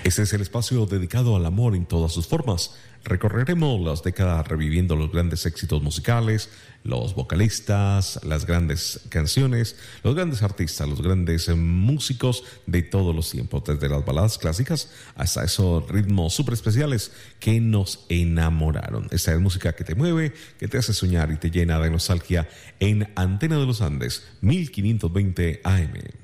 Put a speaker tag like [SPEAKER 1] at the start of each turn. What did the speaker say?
[SPEAKER 1] Este es el espacio dedicado al amor en todas sus formas. Recorreremos las décadas reviviendo los grandes éxitos musicales, los vocalistas, las grandes canciones, los grandes artistas, los grandes músicos de todos los tiempos, desde las baladas clásicas hasta esos ritmos súper especiales que nos enamoraron. Esta es música que te mueve, que te hace soñar y te llena de nostalgia en Antena de los Andes, 1520 AM.